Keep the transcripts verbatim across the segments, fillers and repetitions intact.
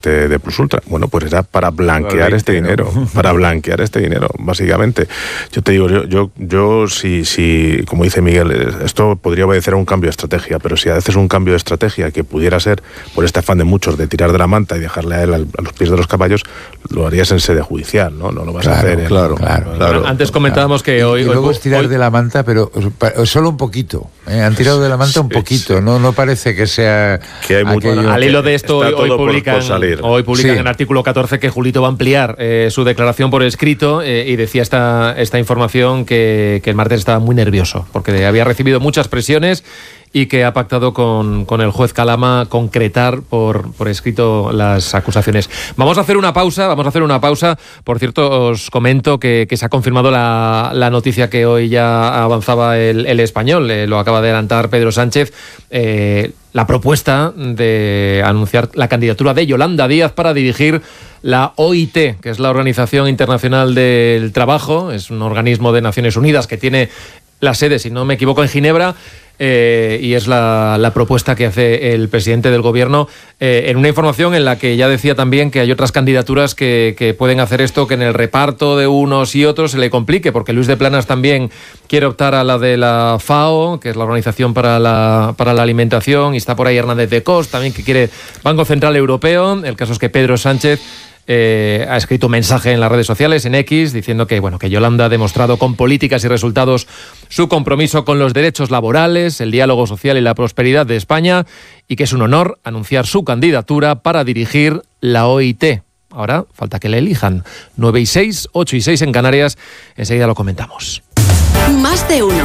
de, de Plus Ultra. Bueno, pues era para blanquear este dinero, para blanquear este dinero, básicamente. Yo te digo, yo, yo, yo si, si, como dice Miguel, esto podría obedecer a un cambio de estrategia, pero si haces un cambio de estrategia que pudiera ser por este afán de muchos de tirar de la manta y dejarle a él a los pies de los caballos, lo harías en sede judicial, ¿no? No lo vas claro, a hacer en, claro, claro, claro. Bueno, antes comentábamos claro. que hoy... Y, y luego hoy, es tirar hoy, de la manta, pero solo un poquito. ¿eh? Han tirado de la manta un poquito, sí. no, no parece que sea... Que hay mucho, bueno, al hilo de esto, hoy, hoy publican, por, por salir. Hoy publican sí. en artículo catorce que Julito va a ampliar eh, su declaración por escrito eh, y decía esta, esta información que, que el martes estaba muy nervioso porque había recibido muchas presiones y que ha pactado con, con el juez Calama concretar por, por escrito las acusaciones. Vamos a hacer una pausa, vamos a hacer una pausa. Por cierto, os comento que, que se ha confirmado la, la noticia que hoy ya avanzaba el, el Español, eh, lo acaba de adelantar Pedro Sánchez, eh, la propuesta de anunciar la candidatura de Yolanda Díaz para dirigir la O I T, que es la Organización Internacional del Trabajo, es un organismo de Naciones Unidas que tiene la sede, si no me equivoco, en Ginebra, eh, y es la, la propuesta que hace el presidente del gobierno eh, en una información en la que ya decía también que hay otras candidaturas que, que pueden hacer esto, que en el reparto de unos y otros se le complique, porque Luis de Planas también quiere optar a la de la FAO, que es la Organización para la, para la Alimentación, y está por ahí Hernández de Cos, también que quiere Banco Central Europeo. El caso es que Pedro Sánchez Eh, ha escrito un mensaje en las redes sociales, en X, diciendo que, bueno, que Yolanda ha demostrado con políticas y resultados su compromiso con los derechos laborales, el diálogo social y la prosperidad de España, y que es un honor anunciar su candidatura para dirigir la O I T. Ahora falta que le elijan. nueve y seis, ocho y seis en Canarias. Enseguida lo comentamos. Más de uno.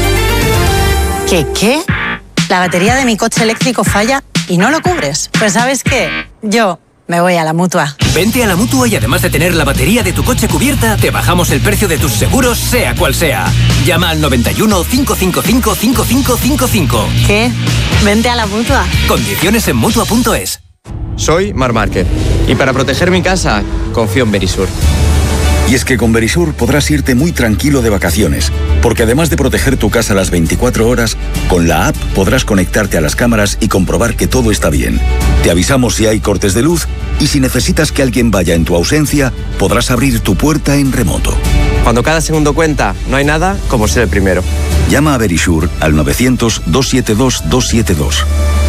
¿Qué qué? La batería de mi coche eléctrico falla y no lo cubres. Pues ¿sabes qué? Yo me voy a la Mutua. Vente a la Mutua y además de tener la batería de tu coche cubierta, te bajamos el precio de tus seguros, sea cual sea. Llama al noventa y uno, cinco cinco cinco, cinco cinco cinco cinco. ¿Qué? Vente a la Mutua. Condiciones en Mutua punto es. Soy Mar Márquez y para proteger mi casa, confío en Verisur. Y es que con Verisur podrás irte muy tranquilo de vacaciones, porque además de proteger tu casa las veinticuatro horas, con la app podrás conectarte a las cámaras y comprobar que todo está bien. Te avisamos si hay cortes de luz y si necesitas que alguien vaya en tu ausencia, podrás abrir tu puerta en remoto. Cuando cada segundo cuenta, no hay nada como ser el primero. Llama a Verisur al novecientos, doscientos setenta y dos, doscientos setenta y dos.